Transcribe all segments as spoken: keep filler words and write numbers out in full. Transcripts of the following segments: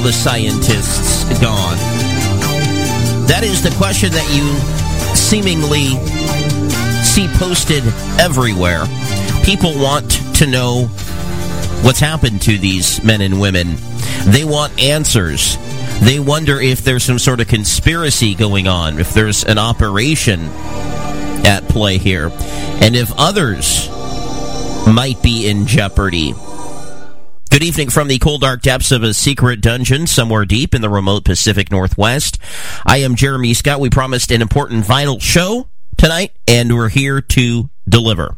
the scientists gone? That is the question that you seemingly see posted everywhere. People want to know what's happened to these men and women. They want answers. They wonder if there's some sort of conspiracy going on, if there's an operation at play here, and if others might be in jeopardy. Good evening from the cold, dark depths of a secret dungeon somewhere deep in the remote Pacific Northwest. I am Jeremy Scott. We promised an important, vital show tonight, and we're here to deliver.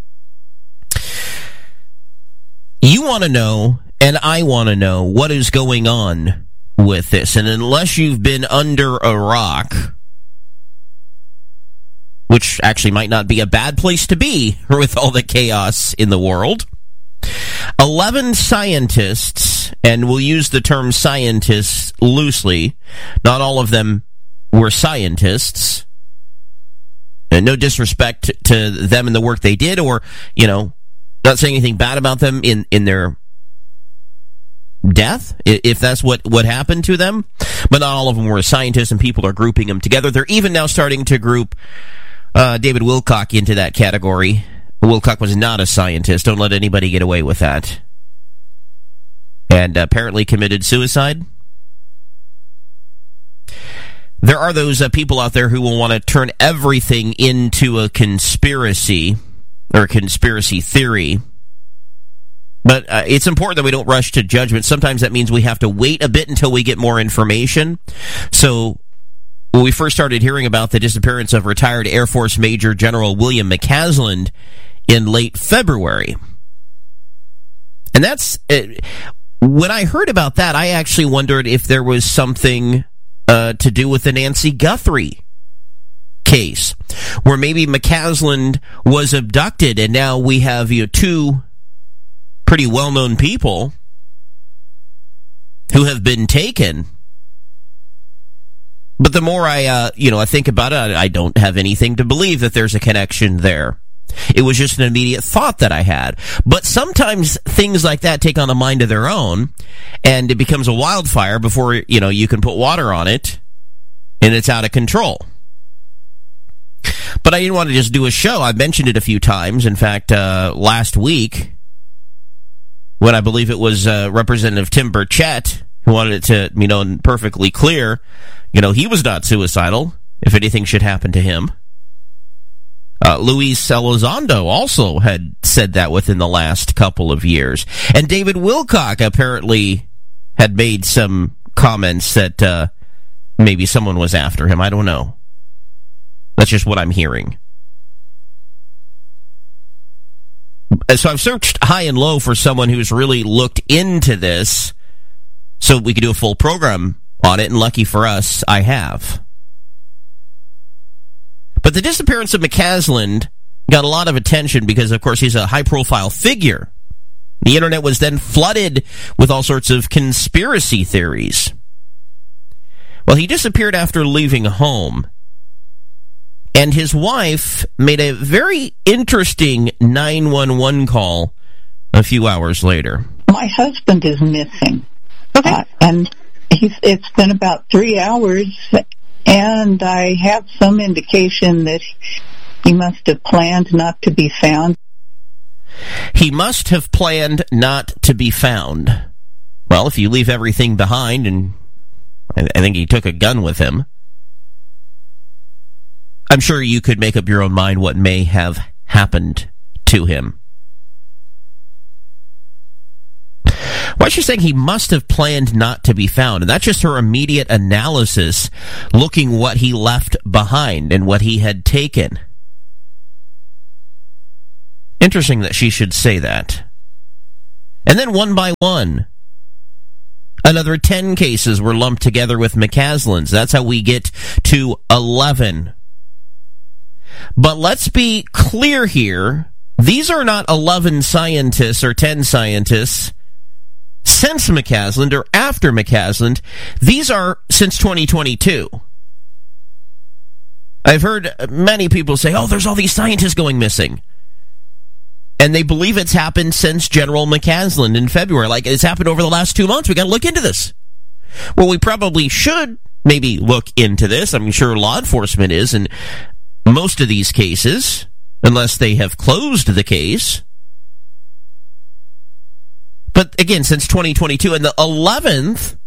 You want to know, and I want to know, what is going on with this. And unless you've been under a rock, which actually might not be a bad place to be with all the chaos in the world, eleven scientists, and we'll use the term scientists loosely, not all of them were scientists, and no disrespect to them and the work they did, or, you know, not saying anything bad about them in, in their death, if that's what, what happened to them, but not all of them were scientists, and people are grouping them together. They're even now starting to group uh, David Wilcock into that category. Wilcock was not a scientist. Don't let anybody get away with that. And apparently committed suicide. There are those uh, people out there who will want to turn everything into a conspiracy or a conspiracy theory. But uh, it's important that we don't rush to judgment. Sometimes that means we have to wait a bit until we get more information. So when we first started hearing about the disappearance of retired Air Force Major General William McCasland in late February. And that's, uh, when I heard about that, I actually wondered if there was something uh, to do with the Nancy Guthrie case, where maybe McCasland was abducted, and now we have, you know, two pretty well-known people who have been taken. But the more I, uh, you know, I think about it, I don't have anything to believe that there's a connection there. It was just an immediate thought that I had. But sometimes things like that take on a mind of their own, and it becomes a wildfire before, you know, you can put water on it, and it's out of control. But I didn't want to just do a show. I've mentioned it a few times. In fact, uh, last week, when I believe it was uh, Representative Tim Burchett who wanted it to, you know, perfectly clear, you know, he was not suicidal, if anything should happen to him. Uh, Luis Elizondo also had said that within the last couple of years. And David Wilcock apparently had made some comments that uh, maybe someone was after him. I don't know. That's just what I'm hearing. So I've searched high and low for someone who's really looked into this so we could do a full program on it, and lucky for us, I have. But the disappearance of McCasland got a lot of attention because, of course, he's a high-profile figure. The internet was then flooded with all sorts of conspiracy theories. Well, he disappeared after leaving home, and his wife made a very interesting nine one one call a few hours later. My husband is missing. Okay. Uh, and he's, it's been about three hours, and I have some indication that he must have planned not to be found. He must have planned not to be found. Well, if you leave everything behind, and I think he took a gun with him, I'm sure you could make up your own mind what may have happened to him. Why is she saying he must have planned not to be found? And that's just her immediate analysis, looking what he left behind and what he had taken. Interesting that she should say that. And then one by one, another ten cases were lumped together with McCasland's. That's how we get to eleven. But let's be clear here. These are not eleven scientists or ten scientists since McCasland or after McCasland. These are since twenty twenty-two. I've heard many people say, oh, there's all these scientists going missing. And they believe it's happened since General McCasland in February. Like, it's happened over the last two months. We got to look into this. Well, we probably should maybe look into this. I'm sure law enforcement is in most of these cases, unless they have closed the case. But again, since twenty twenty-two, and the eleventh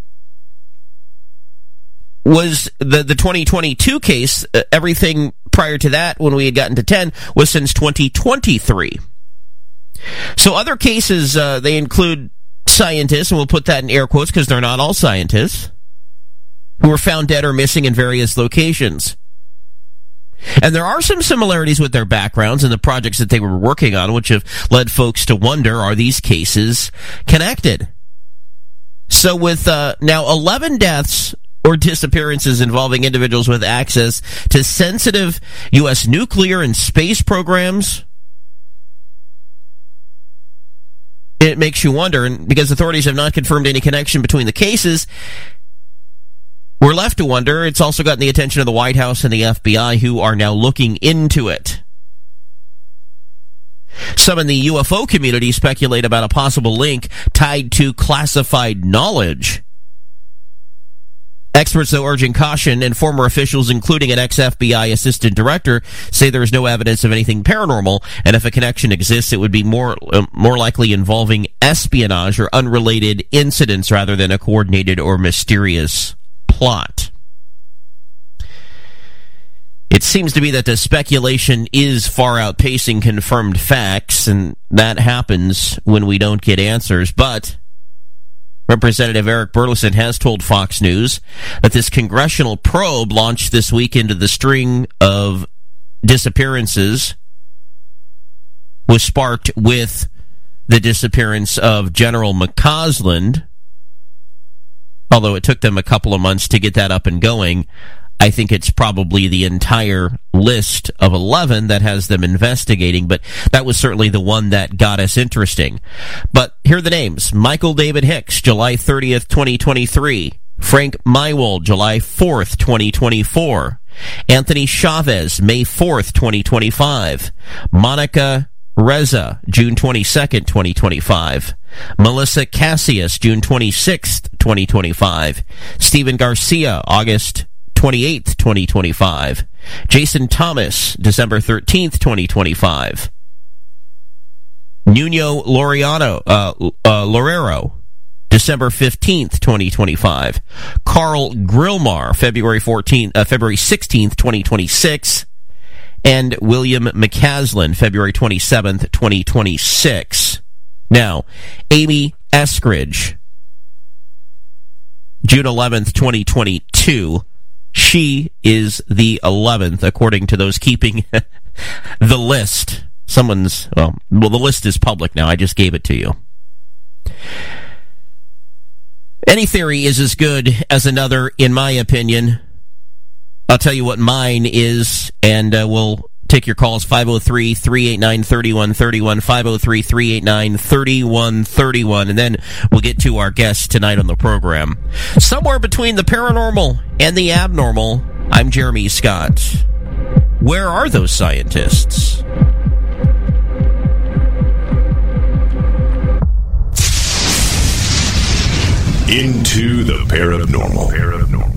was the, the twenty twenty-two case. Uh, everything prior to that, when we had gotten to ten, was since twenty twenty-three. So other cases, uh, they include scientists, and we'll put that in air quotes because they're not all scientists, who were found dead or missing in various locations. And there are some similarities with their backgrounds and the projects that they were working on, which have led folks to wonder, are these cases connected? So with uh, now eleven deaths or disappearances involving individuals with access to sensitive U S nuclear and space programs, it makes you wonder, and because authorities have not confirmed any connection between the cases, we're left to wonder. It's also gotten the attention of the White House and the F B I, who are now looking into it. Some in the U F O community speculate about a possible link tied to classified knowledge. Experts, though, urging caution, and former officials, including an ex-F B I assistant director, say there is no evidence of anything paranormal, and if a connection exists, it would be more uh, more likely involving espionage or unrelated incidents rather than a coordinated or mysterious plot. It seems to be that the speculation is far outpacing confirmed facts, and that happens when we don't get answers, but Representative Eric Burlison has told Fox News that this congressional probe launched this week into the string of disappearances was sparked with the disappearance of General McCausland. Although it took them a couple of months to get that up and going, I think it's probably the entire list of eleven that has them investigating, but that was certainly the one that got us interesting. But here are the names. Michael David Hicks, July thirtieth, twenty twenty-three. Frank Mywald, July fourth, twenty twenty-four. Anthony Chavez, May fourth, twenty twenty-five. Monica Reza, June twenty-second, twenty twenty-five. Melissa Cassius, June twenty-sixth, twenty twenty-five. Stephen Garcia, August twenty-eighth, twenty twenty-five. Jason Thomas, December thirteenth, twenty twenty-five. Nuno Laureano, uh, uh, Lorero, December fifteenth, twenty twenty-five. Carl Grillmar, February fourteenth, uh, February sixteenth, twenty twenty-six. And William McCaslin, February twenty-seventh, twenty twenty-six. Now, Amy Eskridge, June eleventh, twenty twenty-two. She is the eleventh, according to those keeping the list. Someone's, well, well, the list is public now. I just gave it to you. Any theory is as good as another, in my opinion. I'll tell you what mine is, and uh, we'll take your calls. Five oh three, three eight nine, three one three one, five oh three, three eight nine, three one three one, and then we'll get to our guest tonight on the program. Somewhere between the paranormal and the abnormal, I'm Jeremy Scott. Where are those scientists? Into the paranormal. Paranormal.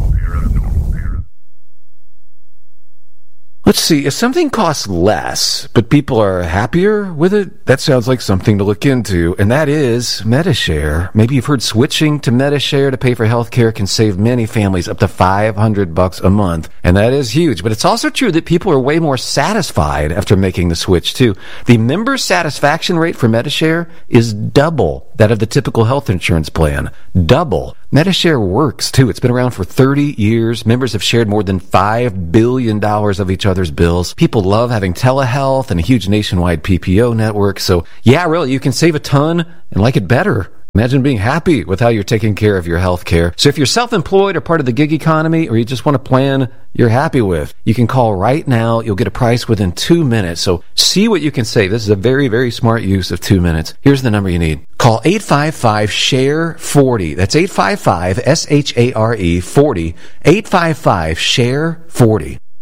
Let's see, if something costs less, but people are happier with it, that sounds like something to look into, and that is Medi-Share. Maybe you've heard switching to Medi-Share to pay for healthcare can save many families up to five hundred bucks a month, and that is huge. But it's also true that people are way more satisfied after making the switch, too. The member satisfaction rate for Medi-Share is double that of the typical health insurance plan. Double. Medi-Share works, too. It's been around for thirty years. Members have shared more than five billion dollars of each other's bills. People love having telehealth and a huge nationwide P P O network. So, yeah, really, you can save a ton and like it better. Imagine being happy with how you're taking care of your health care. So if you're self-employed or part of the gig economy, or you just want a plan you're happy with, you can call right now. You'll get a price within two minutes. So see what you can save. This is a very, very smart use of two minutes. Here's the number you need. Call eight five five, S H A R E, forty. That's eight five five, S H A R E, forty. eight five five, S H A R E, forty.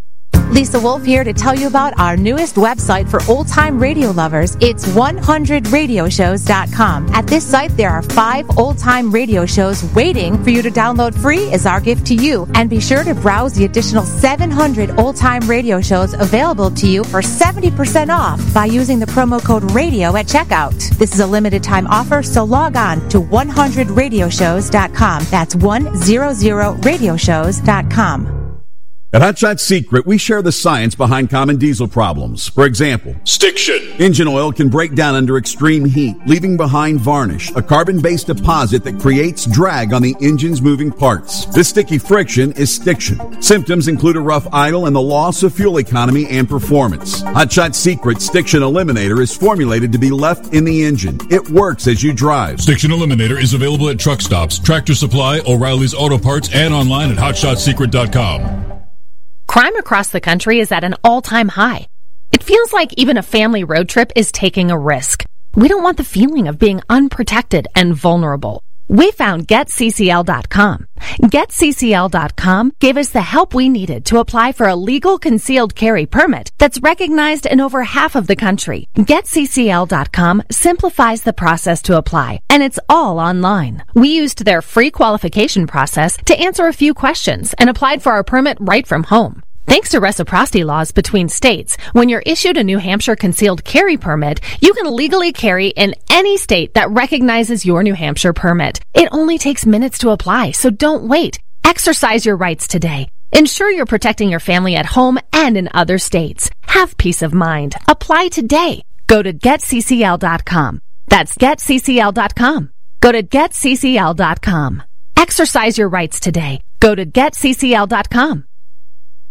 Lisa Wolf here to tell you about our newest website for old-time radio lovers. It's one hundred radio shows dot com. At this site, there are five old-time radio shows waiting for you to download free as our gift to you. And be sure to browse the additional seven hundred old-time radio shows available to you for seventy percent off by using the promo code RADIO at checkout. This is a limited-time offer, so log on to one hundred radio shows dot com. That's one hundred radio shows dot com. At Hot Shot Secret, we share the science behind common diesel problems. For example, Stiction. Engine oil can break down under extreme heat, leaving behind varnish, a carbon-based deposit that creates drag on the engine's moving parts. This sticky friction is stiction. Symptoms include a rough idle and the loss of fuel economy and performance. Hot Shot Secret Stiction Eliminator is formulated to be left in the engine. It works as you drive. Stiction Eliminator is available at truck stops, Tractor Supply, O'Reilly's Auto Parts, and online at hot shot secret dot com. Crime across the country is at an all-time high. It feels like even a family road trip is taking a risk. We don't want the feeling of being unprotected and vulnerable. We found get C C L dot com. get C C L dot com gave us the help we needed to apply for a legal concealed carry permit that's recognized in over half of the country. get C C L dot com simplifies the process to apply, and it's all online. We used their free qualification process to answer a few questions and applied for our permit right from home. Thanks to reciprocity laws between states, when you're issued a New Hampshire concealed carry permit, you can legally carry in any state that recognizes your New Hampshire permit. It only takes minutes to apply, so don't wait. Exercise your rights today. Ensure you're protecting your family at home and in other states. Have peace of mind. Apply today. Go to get C C L dot com. That's get C C L dot com. Go to get C C L dot com. Exercise your rights today. Go to get C C L dot com.